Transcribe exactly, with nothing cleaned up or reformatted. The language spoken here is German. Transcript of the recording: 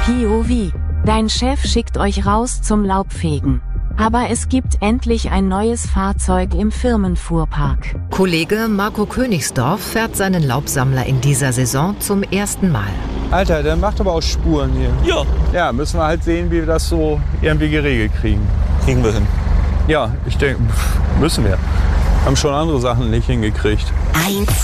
P O V. Dein Chef schickt euch raus zum Laubfegen. Aber es gibt endlich ein neues Fahrzeug im Firmenfuhrpark. Kollege Marco Königsdorf fährt seinen Laubsammler in dieser Saison zum ersten Mal. Alter, der macht aber auch Spuren hier. Ja. Ja, müssen wir halt sehen, wie wir das so irgendwie geregelt kriegen. Kriegen wir hin. Ja, ich denke, müssen wir. Haben schon andere Sachen nicht hingekriegt. Eins.